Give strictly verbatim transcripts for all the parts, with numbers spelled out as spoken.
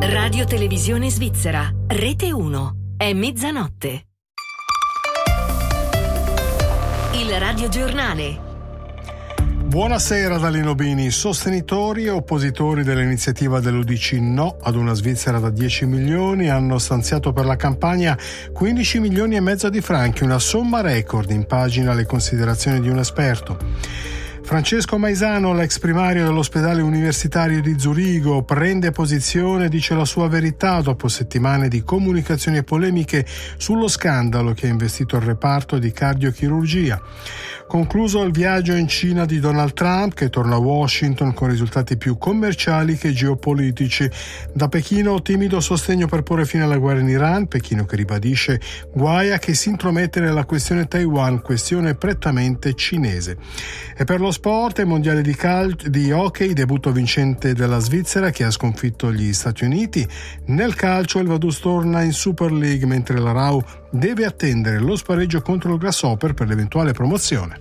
Radio Televisione Svizzera, Rete uno. È mezzanotte. Il radiogiornale. Buonasera da Lino Bini. Sostenitori e oppositori dell'iniziativa dell'U D C No ad una Svizzera da dieci milioni hanno stanziato per la campagna quindici milioni e mezzo di franchi, una somma record, in pagina le considerazioni di un esperto. Francesco Maisano, l'ex primario dell'ospedale universitario di Zurigo, prende posizione e dice la sua verità dopo settimane di comunicazioni e polemiche sullo scandalo che ha investito il reparto di cardiochirurgia. Concluso il viaggio in Cina di Donald Trump, che torna a Washington con risultati più commerciali che geopolitici. Da Pechino timido sostegno per porre fine alla guerra in Iran, Pechino che ribadisce guai a che si intromette nella questione Taiwan, questione prettamente cinese. E per lo sport, il mondiale di, cal- di hockey, debutto vincente della Svizzera che ha sconfitto gli Stati Uniti. Nel calcio il Vaduz torna in Super League, mentre la Rau deve attendere lo spareggio contro il Grasshopper per l'eventuale promozione.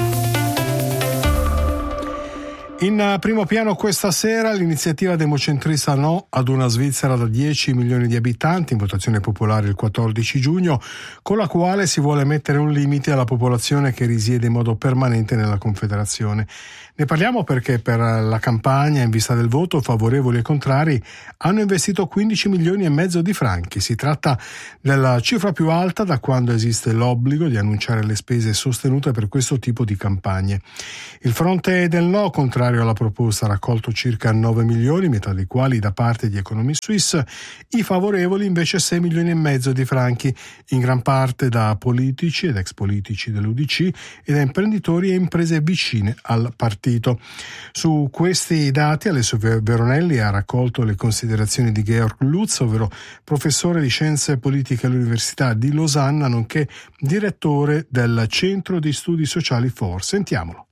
In primo piano questa sera l'iniziativa democentrista No ad una Svizzera da dieci milioni di abitanti in votazione popolare il quattordici giugno, con la quale si vuole mettere un limite alla popolazione che risiede in modo permanente nella Confederazione. Ne parliamo perché per la campagna in vista del voto favorevoli e contrari hanno investito quindici milioni e mezzo di franchi. Si tratta della cifra più alta da quando esiste l'obbligo di annunciare le spese sostenute per questo tipo di campagne. Il fronte del no, contrario alla proposta, ha raccolto circa nove milioni, metà dei quali da parte di Economy Suisse, i favorevoli invece sei milioni e mezzo di franchi, in gran parte da politici ed ex politici dell'U D C e da imprenditori e imprese vicine al partito. Su questi dati Alessio Veronelli ha raccolto le considerazioni di Georg Lutz, ovvero professore di scienze politiche all'Università di Losanna, nonché direttore del Centro di Studi Sociali F O R. Sentiamolo.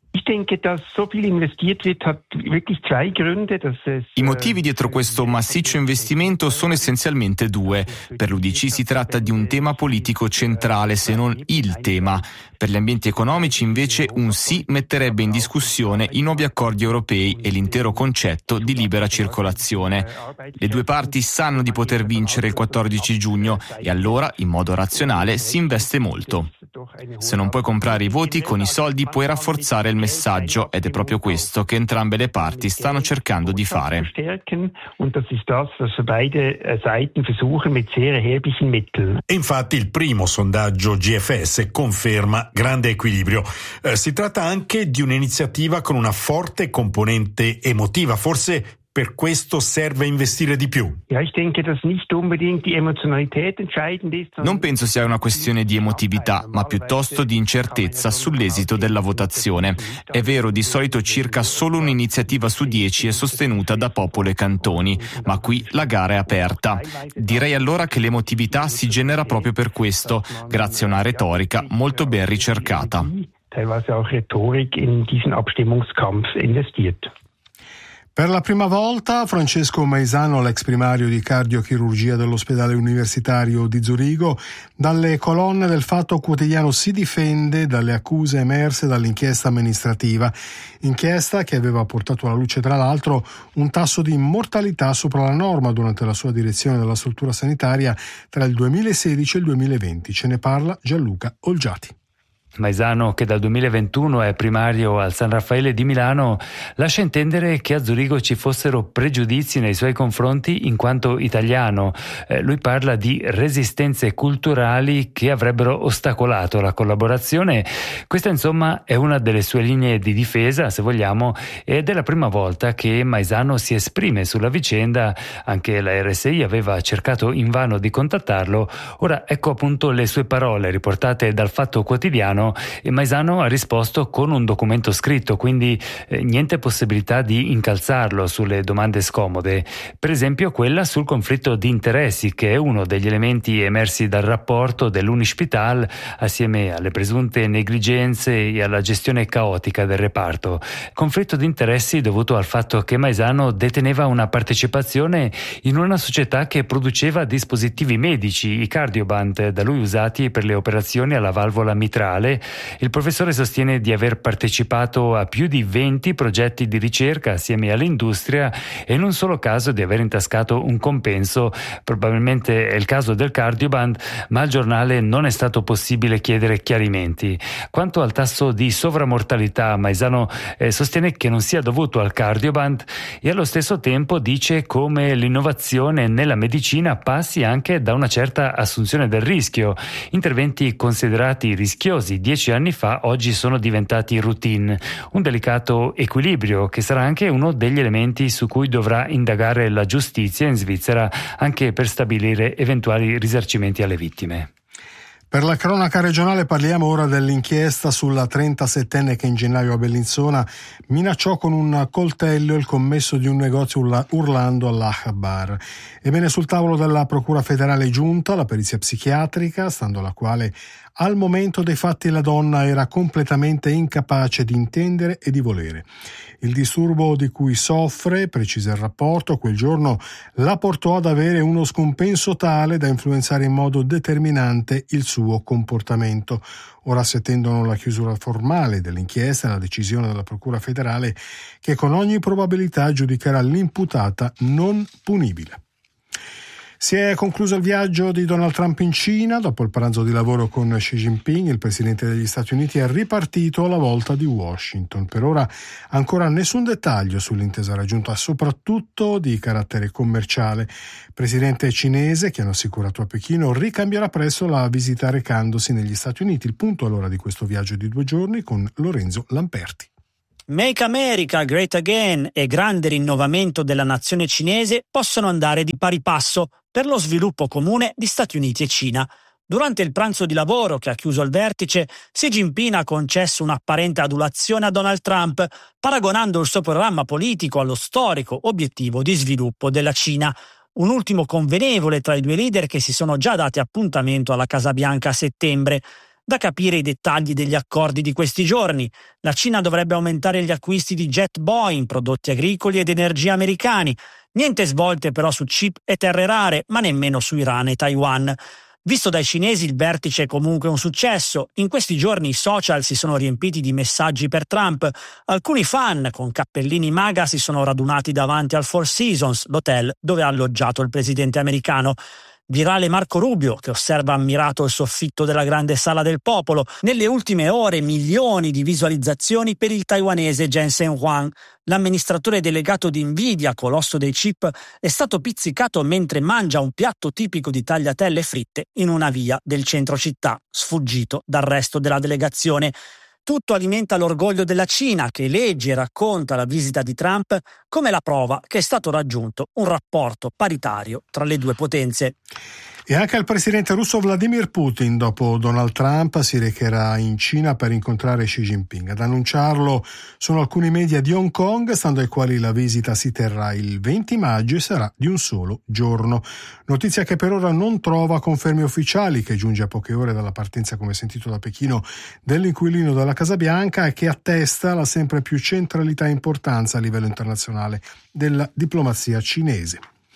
I motivi dietro questo massiccio investimento sono essenzialmente due. Per l'U D C si tratta di un tema politico centrale, se non il tema. Per gli ambienti economici, invece, un sì metterebbe in discussione i nuovi accordi europei e l'intero concetto di libera circolazione. Le due parti sanno di poter vincere il quattordici giugno e allora, in modo razionale, si investe molto. Se non puoi comprare i voti, con i soldi puoi rafforzare il messaggio ed è proprio questo che entrambe le parti stanno cercando di fare. E infatti il primo sondaggio G F S conferma grande equilibrio. Eh, si tratta anche di un'iniziativa con una forte componente emotiva, forse per questo serve investire di più. Non penso sia una questione di emotività, ma piuttosto di incertezza sull'esito della votazione. È vero, di solito circa solo un'iniziativa su dieci è sostenuta da popolo e cantoni, ma qui la gara è aperta. Direi allora che l'emotività si genera proprio per questo, grazie a una retorica molto ben ricercata. Per la prima volta Francesco Maisano, l'ex primario di cardiochirurgia dell'ospedale universitario di Zurigo, dalle colonne del Fatto Quotidiano si difende dalle accuse emerse dall'inchiesta amministrativa, inchiesta che aveva portato alla luce tra l'altro un tasso di mortalità sopra la norma durante la sua direzione della struttura sanitaria tra il duemilasedici e il duemilaventi. Ce ne parla Gianluca Olgiati. Maisano, che dal duemilaventuno è primario al San Raffaele di Milano, lascia intendere che a Zurigo ci fossero pregiudizi nei suoi confronti in quanto italiano. Eh, lui parla di resistenze culturali che avrebbero ostacolato la collaborazione. Questa insomma è una delle sue linee di difesa, se vogliamo, ed è la prima volta che Maisano si esprime sulla vicenda. Anche la R S I aveva cercato invano di contattarlo. Ora ecco appunto le sue parole riportate dal Fatto Quotidiano, e Maisano ha risposto con un documento scritto, quindi eh, niente possibilità di incalzarlo sulle domande scomode, per esempio quella sul conflitto di interessi, che è uno degli elementi emersi dal rapporto dell'Unispital assieme alle presunte negligenze e alla gestione caotica del reparto. Conflitto di interessi dovuto al fatto che Maisano deteneva una partecipazione in una società che produceva dispositivi medici, i Cardioband, da lui usati per le operazioni alla valvola mitrale, generale, il professore sostiene di aver partecipato a più di venti progetti di ricerca assieme all'industria e in un solo caso di aver intascato un compenso. Probabilmente è il caso del Cardioband, ma al giornale non è stato possibile chiedere chiarimenti. Quanto al tasso di sovramortalità, Maisano eh, sostiene che non sia dovuto al Cardioband e allo stesso tempo dice come l'innovazione nella medicina passi anche da una certa assunzione del rischio. Interventi considerati rischiosi dieci anni fa oggi sono diventati routine, un delicato equilibrio che sarà anche uno degli elementi su cui dovrà indagare la giustizia in Svizzera, anche per stabilire eventuali risarcimenti alle vittime. Per la cronaca regionale parliamo ora dell'inchiesta sulla trentasettenne che in gennaio a Bellinzona minacciò con un coltello il commesso di un negozio urlando Allah Akbar. Ebbene, sul tavolo della Procura federale è giunta la perizia psichiatrica, stando alla quale al momento dei fatti la donna era completamente incapace di intendere e di volere. Il disturbo di cui soffre, precisa il rapporto, quel giorno la portò ad avere uno scompenso tale da influenzare in modo determinante il suo comportamento. Ora si attendono la chiusura formale dell'inchiesta e la decisione della Procura federale che con ogni probabilità giudicherà l'imputata non punibile. Si è concluso il viaggio di Donald Trump in Cina. Dopo il pranzo di lavoro con Xi Jinping, il presidente degli Stati Uniti è ripartito alla volta di Washington. Per ora ancora nessun dettaglio sull'intesa raggiunta, soprattutto di carattere commerciale. Il presidente cinese, che hanno assicurato a Pechino, ricambierà presto la visita recandosi negli Stati Uniti. Il punto allora di questo viaggio di due giorni con Lorenzo Lamperti. Make America Great Again e grande rinnovamento della nazione cinese possono andare di pari passo per lo sviluppo comune di Stati Uniti e Cina. Durante il pranzo di lavoro che ha chiuso il vertice, Xi Jinping ha concesso un'apparente adulazione a Donald Trump, paragonando il suo programma politico allo storico obiettivo di sviluppo della Cina. Un ultimo convenevole tra i due leader che si sono già dati appuntamento alla Casa Bianca a settembre. Da capire i dettagli degli accordi di questi giorni. La Cina dovrebbe aumentare gli acquisti di jet Boeing, prodotti agricoli ed energia americani. Niente svolte però su chip e terre rare, ma nemmeno su Iran e Taiwan. Visto dai cinesi il vertice è comunque un successo. In questi giorni i social si sono riempiti di messaggi per Trump. Alcuni fan con cappellini MAGA si sono radunati davanti al Four Seasons, l'hotel dove ha alloggiato il presidente americano. Virale Marco Rubio, che osserva ammirato il soffitto della grande sala del popolo. Nelle ultime ore milioni di visualizzazioni per il taiwanese Jensen Huang. L'amministratore delegato di Nvidia, colosso dei chip, è stato pizzicato mentre mangia un piatto tipico di tagliatelle fritte in una via del centro città, sfuggito dal resto della delegazione. Tutto alimenta l'orgoglio della Cina, che legge e racconta la visita di Trump come la prova che è stato raggiunto un rapporto paritario tra le due potenze. E anche il presidente russo Vladimir Putin, dopo Donald Trump, si recherà in Cina per incontrare Xi Jinping. Ad annunciarlo sono alcuni media di Hong Kong, stando ai quali la visita si terrà il venti maggio e sarà di un solo giorno. Notizia che per ora non trova conferme ufficiali, che giunge a poche ore dalla partenza, come sentito da Pechino, dell'inquilino della Casa Bianca e che attesta la sempre più centralità e importanza a livello internazionale della diplomazia cinese.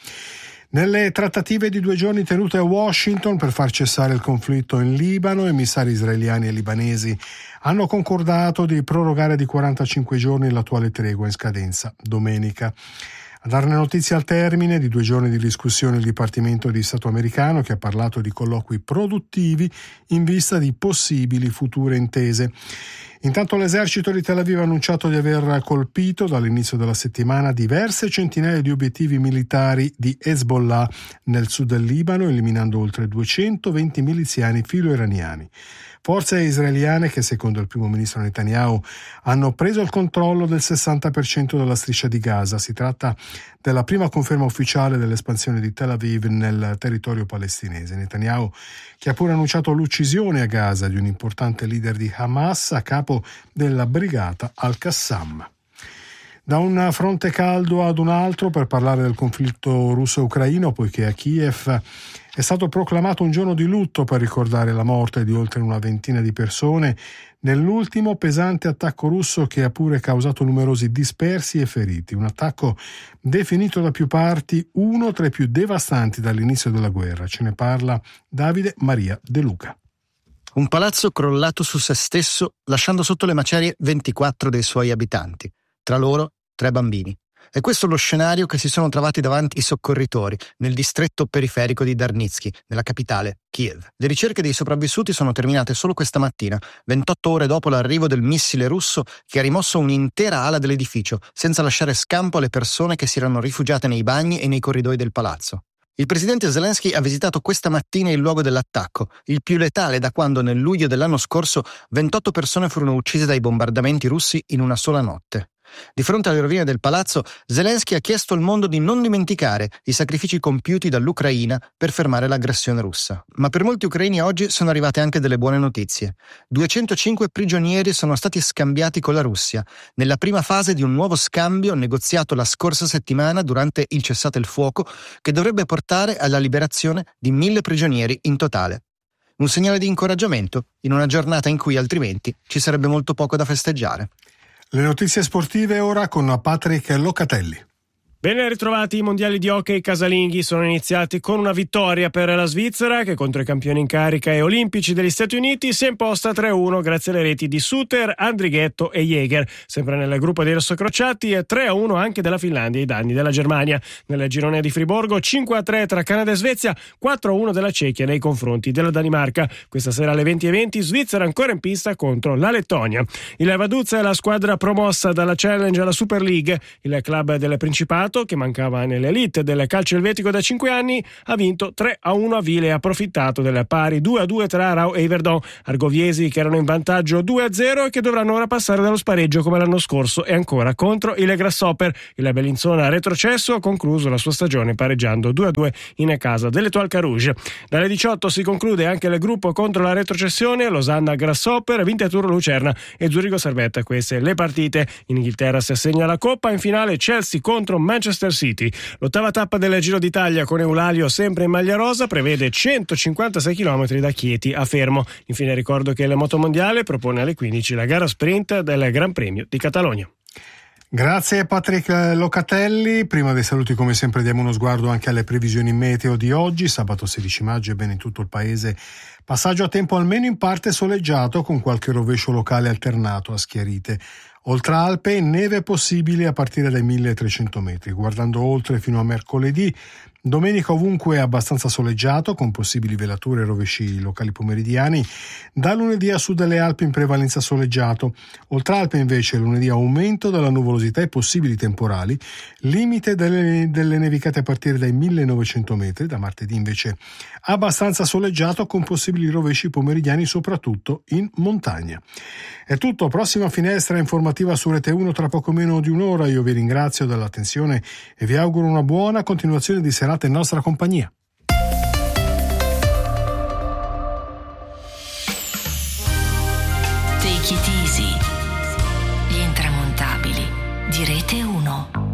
Nelle trattative di due giorni tenute a Washington per far cessare il conflitto in Libano, emissari israeliani e libanesi hanno concordato di prorogare di quarantacinque giorni l'attuale tregua in scadenza domenica. A darne notizia al termine di due giorni di discussione il Dipartimento di Stato americano, che ha parlato di colloqui produttivi in vista di possibili future intese. Intanto l'esercito di Tel Aviv ha annunciato di aver colpito dall'inizio della settimana diverse centinaia di obiettivi militari di Hezbollah nel sud del Libano, eliminando oltre duecentoventi miliziani filo-iraniani. Forze israeliane che, secondo il primo ministro Netanyahu, hanno preso il controllo del sessanta per cento della striscia di Gaza. Si tratta della prima conferma ufficiale dell'espansione di Tel Aviv nel territorio palestinese. Netanyahu, che ha pure annunciato l'uccisione a Gaza di un importante leader di Hamas a capo della brigata Al-Qassam. Da un fronte caldo ad un altro per parlare del conflitto russo-ucraino, poiché a Kiev è stato proclamato un giorno di lutto per ricordare la morte di oltre una ventina di persone nell'ultimo pesante attacco russo che ha pure causato numerosi dispersi e feriti. Un attacco definito da più parti uno tra i più devastanti dall'inizio della guerra. Ce ne parla Davide Maria De Luca. Un palazzo crollato su se stesso, lasciando sotto le macerie ventiquattro dei suoi abitanti, tra loro tre bambini. È questo lo scenario che si sono trovati davanti i soccorritori nel distretto periferico di Darnitsky, nella capitale, Kiev. Le ricerche dei sopravvissuti sono terminate solo questa mattina, ventotto ore dopo l'arrivo del missile russo che ha rimosso un'intera ala dell'edificio, senza lasciare scampo alle persone che si erano rifugiate nei bagni e nei corridoi del palazzo. Il presidente Zelensky ha visitato questa mattina il luogo dell'attacco, il più letale da quando nel luglio dell'anno scorso ventotto persone furono uccise dai bombardamenti russi in una sola notte. Di fronte alle rovine del palazzo, Zelensky ha chiesto al mondo di non dimenticare i sacrifici compiuti dall'Ucraina per fermare l'aggressione russa. Ma per molti ucraini oggi sono arrivate anche delle buone notizie. duecentocinque prigionieri sono stati scambiati con la Russia, nella prima fase di un nuovo scambio negoziato la scorsa settimana durante il cessate il fuoco, che dovrebbe portare alla liberazione di mille prigionieri in totale. Un segnale di incoraggiamento in una giornata in cui altrimenti ci sarebbe molto poco da festeggiare. Le notizie sportive ora con Patrick Locatelli. Ben ritrovati. I mondiali di hockey casalinghi sono iniziati con una vittoria per la Svizzera, che contro i campioni in carica e olimpici degli Stati Uniti si è imposta tre a uno grazie alle reti di Suter, Andrighetto e Jäger. Sempre nel gruppo dei rossocrociati e tre a uno anche della Finlandia ai danni della Germania. Nel girone di Friburgo cinque a tre tra Canada e Svezia, quattro a uno della Cechia nei confronti della Danimarca. Questa sera alle venti e venti Svizzera ancora in pista contro la Lettonia. Il Vaduzza è la squadra promossa dalla Challenge alla Super League. Il club del Principato, che mancava nell'elite del calcio elvetico da cinque anni, ha vinto tre a uno a Vile e ha approfittato del pari due a due tra Arau e Yverdon. Argoviesi, che erano in vantaggio due a zero e che dovranno ora passare dallo spareggio come l'anno scorso, e ancora contro il Grasshopper. Il Bellinzona retrocesso ha concluso la sua stagione pareggiando due a due in casa dell'Étoile Carouge. Dalle diciotto si conclude anche il gruppo contro la retrocessione: Losanna Grasshopper, Winterthur Lucerna e Zurigo Servette. Queste le partite. In Inghilterra si assegna la Coppa, in finale Chelsea contro Manchester City. L'ottava tappa del Giro d'Italia con Eulalio sempre in maglia rosa prevede centocinquantasei chilometri da Chieti a Fermo. Infine ricordo che il Motomondiale propone alle quindici la gara sprint del Gran Premio di Catalogna. Grazie Patrick Locatelli. Prima dei saluti, come sempre, diamo uno sguardo anche alle previsioni meteo di oggi, sabato sedici maggio, e bene in tutto il paese passaggio a tempo almeno in parte soleggiato, con qualche rovescio locale alternato a schiarite. Oltre Alpe, neve possibile a partire dai milletrecento metri. Guardando oltre fino a mercoledì, domenica ovunque abbastanza soleggiato, con possibili velature e rovesci locali pomeridiani. Da lunedì a sud delle Alpi in prevalenza soleggiato. Oltre Alpe invece lunedì aumento della nuvolosità e possibili temporali, limite delle, delle nevicate a partire dai millenovecento metri. Da martedì invece abbastanza soleggiato, con possibili rovesci pomeridiani soprattutto in montagna. È tutto, prossima finestra informativa su Rete uno tra poco meno di un'ora. Io vi ringrazio dell'attenzione e vi auguro una buona continuazione di serata in nostra compagnia. Take it easy. Gli intramontabili di Rete uno.